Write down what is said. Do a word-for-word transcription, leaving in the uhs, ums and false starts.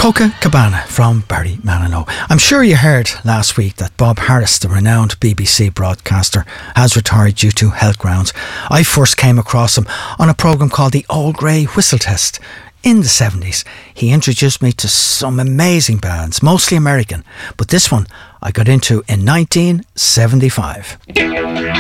Copacabana from Barry Manilow. I'm sure you heard last week that Bob Harris, the renowned B B C broadcaster, has retired due to health grounds. I first came across him on a programme called The Old Grey Whistle Test. In the seventies, he introduced me to some amazing bands, mostly American, but this one I got into in nineteen seventy-five.